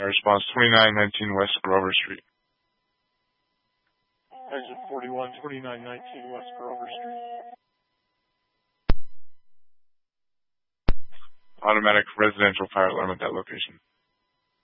Response 2919 West Grover Street. Exit 41, 2919 West Grover Street. Automatic residential fire alarm at that location.